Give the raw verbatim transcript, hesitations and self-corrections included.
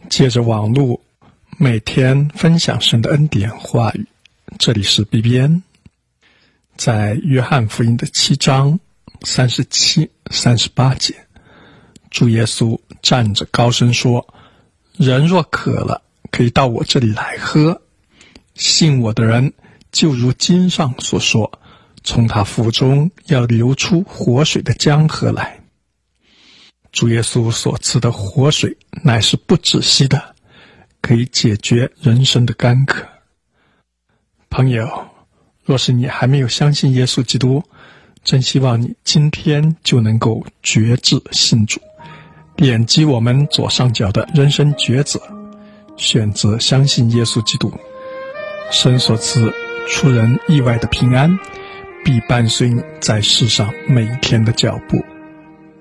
借着网络每天分享神的恩典话语。这里是 B B N。 在约翰福音的七章三十七、三十八节，主耶稣站着高声说：人若渴了，可以到我这里来喝，信我的人就如经上所说，从他腹中要流出活水的江河来。主耶稣所赐的活水乃是不止息的，可以解决人生的干渴。朋友，若是你还没有相信耶稣基督，真希望你今天就能够决志信主，点击我们左上角的人生抉择，选择相信耶稣基督。神所赐出人意外的平安，必伴随你在世上每一天的脚步。